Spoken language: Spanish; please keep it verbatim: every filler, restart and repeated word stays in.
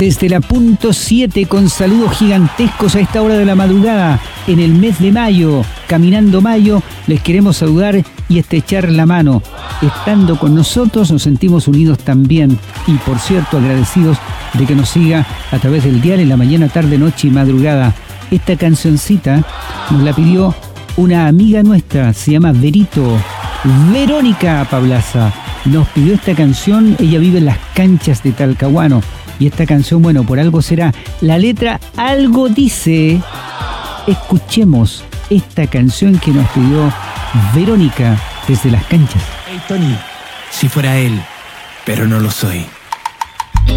desde la punto siete con saludos gigantescos a esta hora de la madrugada, en el mes de mayo, caminando mayo, les queremos saludar y estrechar la mano. Estando con nosotros nos sentimos unidos también y, por cierto, agradecidos de que nos siga a través del dial en la mañana, tarde, noche y madrugada. Esta cancioncita nos la pidió una amiga nuestra, se llama Verito, Verónica Pablaza. Nos pidió esta canción, ella vive en las canchas de Talcahuano. Y esta canción, bueno, por algo será. La letra algo dice. Escuchemos esta canción que nos pidió Verónica desde las canchas. Hey Tony, si fuera él, pero no lo soy.